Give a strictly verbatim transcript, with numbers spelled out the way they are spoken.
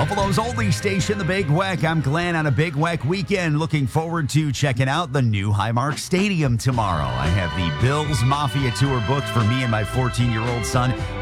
Buffalo's only station, the Big Weck. I'm Glenn on a Big Weck weekend. Looking forward to checking out the new Highmark Stadium tomorrow. I have the Bills Mafia Tour booked for me and my fourteen-year-old son.